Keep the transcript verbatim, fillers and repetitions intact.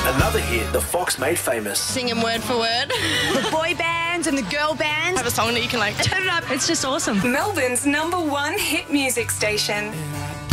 Another hit the Fox made famous. Singing word for word. The boy bands and the girl bands. Have a song that you can like turn it up. It's just awesome. Melbourne's number one hit music station.